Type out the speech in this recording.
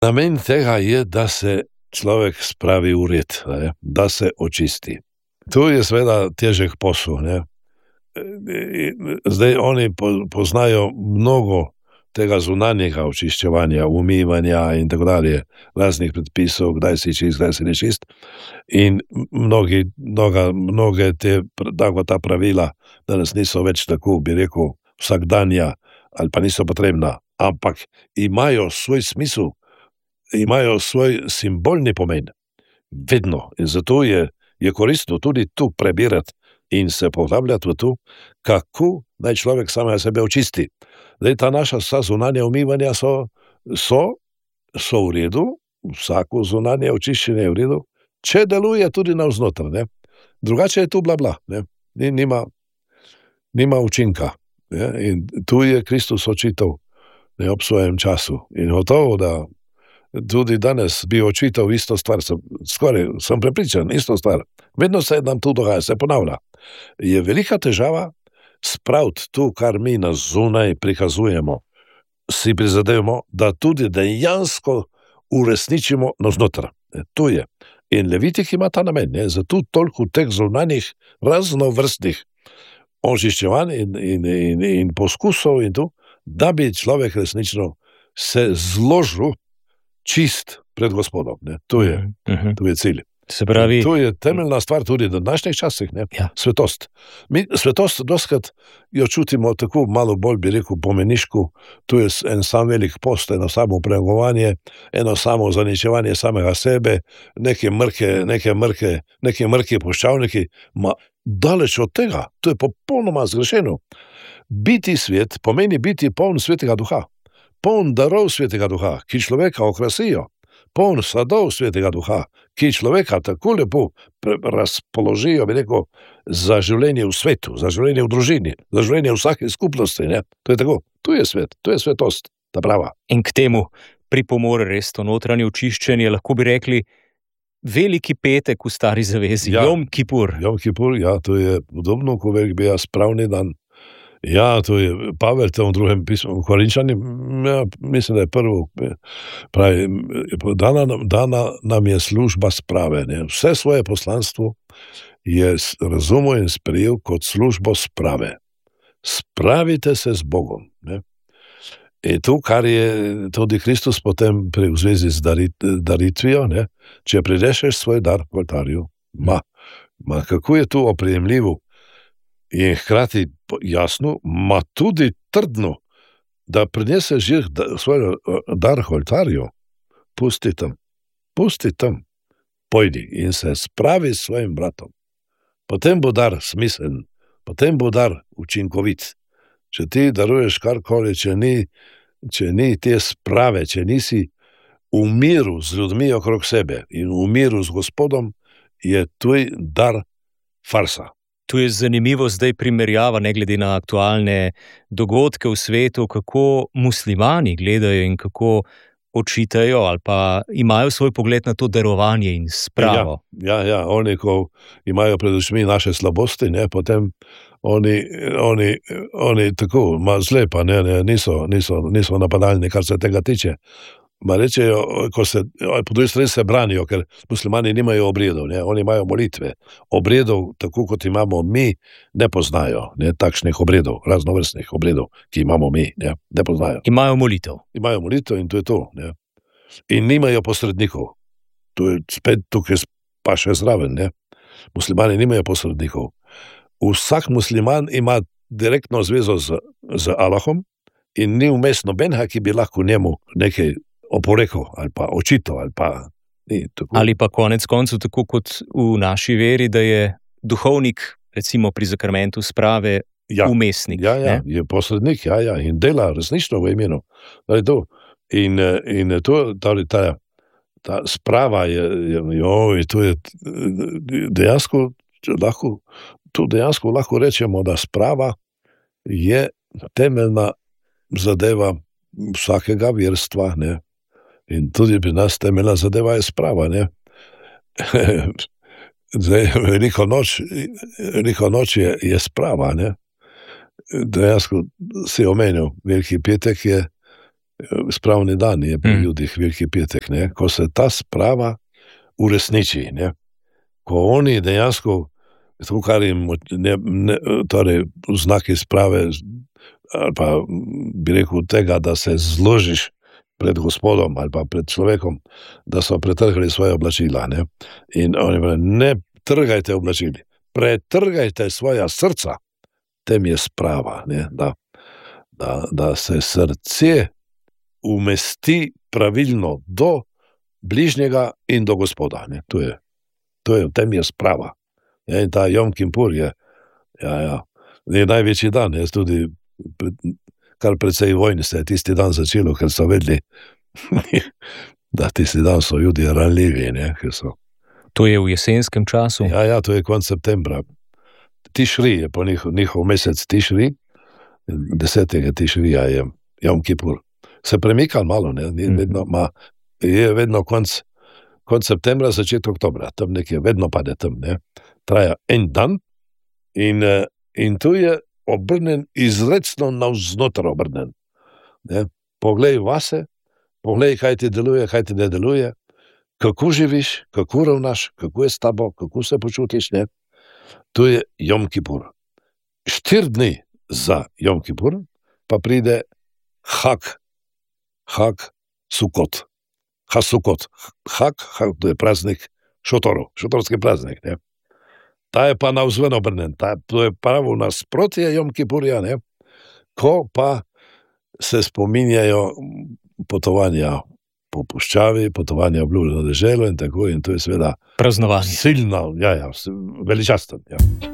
Namen tega je, da se človek spravi v red, ne? Da se očisti. Tu je seveda težek posel, ne? Zdaj oni poznajo mnogo tega zunanjega očiščevanja, umivanja in tako dalje, raznih predpisov, kdaj si čist, kdaj si nečist. In mnoge ta pravila danes niso več tako, bi rekel, vsakdanja ali pa niso potrebna, ampak imajo svoj smisel, imajo svoj simbolni pomen. Vedno. In zato je koristno tudi tu prebirati in se poglabljati v to, kako naj človek samega sebe očisti. Zdaj, ta naša vsa zunanja umivanja so v redu, vsako zunanje očiščenje je v redu, če deluje tudi navznoter, ne. Drugače je tu bla bla, ne. Nima učinka. Ne? In tu je Kristus očital, ne, ob svojem času. In gotovo, da tudi danes bi očital isto stvar, sem prepričan, isto stvar. Vedno se nam tu dogaja, se ponavlja. Je velika težava spraviti to, kar mi na zunaj prikazujemo, si prizadevamo, da tudi dejansko uresničimo navznoter. To je. In Levitik ima ta namen, ne? Zato toliko teh zunanjih raznovrstnih očiščevanj in poskusov in to, da bi človek resnično se zložil čist pred Gospodom. Ne? To je cilj. Se pravi, to je temeljna stvar tudi v današnjih časih, ne? Ja. Svetost. Mi svetost doskrat jo čutimo tako malo bolj, bi rekel, pomeniško. Tu je en sam velik post, eno samo pregovanje, eno samo zaničevanje samega sebe, neke mrke puščavniki. Daleč od tega, to je popolnoma zgrešeno. Biti svet pomeni biti poln svetega duha, poln darov svetega duha, ki človeka okrasijo, poln sadov svetega duha, ki človeka tako lepo razpoložijo, bi rekel, za življenje v svetu, za življenje v družini, za življenje v vsaki skupnosti, ne. To je tako, tu je svet, tu je svetost, ta prava. In k temu pripomore res to notranje očiščenje, lahko bi rekli, Veliki petek v Stari zavezi, ja. Jom Kipur. Jom Kipur, ja, to je podobno, ko velik bi spravni dan. Ja, to je Pavel v drugem pismu, Korinčani, ja, mislim, da je prvo, pravi, dana nam je služba sprave, ne. Vse svoje poslanstvo je razumel in sprejel kot službo sprave. Spravite se z Bogom, ne. In to, kar je tudi Kristus potem v zvezi z daritvijo, ne, če pridešeš svoj dar k oltarju, kako je to oprijemljivo in hkrati jasno, tudi trdno, da prineseš svoj dar k oltarju, pusti tam, pojdi in se spravi s svojim bratom. Potem bo dar smiseln, potem bo dar učinkovit. Če ti daruješ karkoli, če ni te sprave, če nisi v miru z ljudmi okrog sebe in v miru z Gospodom, je tvoj dar farsa. Tu je zanimivo zdaj primerjava, ne glede na aktualne dogodke v svetu, kako muslimani gledajo in kako očitajo ali pa imajo svoj pogled na to darovanje in spravo. Ja, oni, ko imajo pred očmi naše slabosti, ne, potem oni tako, zle pa niso napadalni, kar se tega tiče. Rečejo, po drugi strani se branijo, ker muslimani nimajo obredov, ne, oni imajo molitve. Obredov, tako kot imamo mi, ne poznajo, ne, takšnih obredov, raznovrstnih obredov, ki imamo mi, ne poznajo. Imajo molitev. Imajo molitev in to je to, ne. In nimajo posrednikov. To je spet tukaj pa še zraven, ne. Muslimani nimajo posrednikov. Vsak musliman ima direktno zvezo z Allahom in ni vmes nobenega, ki bi lahko njemu nekaj oporekal ali pa očital ali pa ni tako. Ali pa konec koncev tako kot v naši veri, da je duhovnik, recimo pri zakramentu sprave, umestnik. Ja, je posrednik, in dela resnično v imenu. In to, ta sprava to je dejansko lahko rečemo, da sprava je temeljna zadeva vsakega verstva, ne. In tudi pri nas temeljna zadeva je sprava, ne. Zdaj, veliko noč je sprava, ne. Dejansko si omenil, Veliki petek spravni dan je pri ljudih Veliki petek, ne, ko se ta sprava uresniči, ne, ko oni dejansko, to, kar jim torej znaki sprave, ali pa bi rekel tega, da se zložiš pred Gospodom ali pa pred človekom, da so pretrgali svoje oblačila, ne, in oni pravi, ne trgajte oblačili, pretrgajte svoja srca, tem je sprava, ne, da se srce umesti pravilno do bližnjega in do Gospoda, ne, to je, tem je sprava. Ja, in ta Jom Kippur je največji dan, jaz tudi kar precej vojn se je tisti dan začelo, ker so vedeli, da tisti dan so ljudje ranljivi, ne, ker so. To je v jesenskem času? Ja, to je konec septembra. Tišri je po njihov mesec Tišri, 10. Tišrija je Jom Kippur. Se premika malo, ne, je vedno konec septembra, začetek oktobra, tam nekje, vedno pade tam, ne. Traja en dan in tu je obrnen, izrecno navznoter obrnen. Ne. Poglej vase, poglej, kaj ti deluje, kaj ti ne deluje, kako živiš, kako ravnaš, kako je s tabo, kako se počutiš, ne. To je Jom Kippur. 4 dni za Jom Kippur pa pride Hag Sukot. Hasukot. Hag, to je praznik šotorov, šotorski praznik, ne. Ta je pa navzven obrnen, to je pravo nasprotje Jom Kippurja, ne, ko pa se spominjajo potovanja po puščavi, potovanja v obljubljeno deželo in tako, in to je seveda praznovanje. Silno, veličasten, ja.